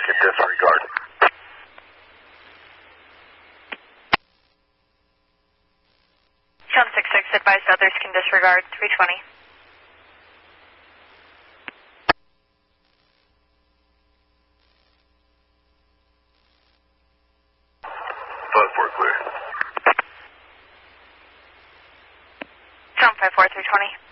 can disregard. Chum 66 advised others can disregard 320. 5-4 clear. Chum 54 320.